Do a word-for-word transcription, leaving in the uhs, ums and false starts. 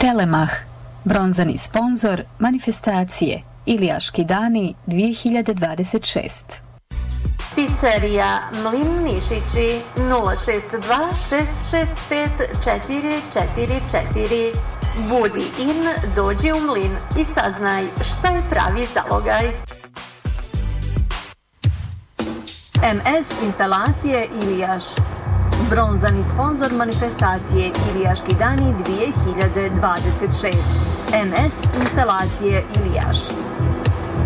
Telemah, bronzani sponzor manifestacije Ilijaški dani dvije hiljade dvadeset šest. Pizzerija Mlin Nišići nula šest dva šest šest pet četiri četiri četiri. Budi in, dođi u Mlin i saznaj šta je pravi zalogaj. em es instalacije Ilijaš, bronzani sponzor manifestacije Ilijaški dani dvije hiljade dvadeset šest. em es instalacije Ilijaš.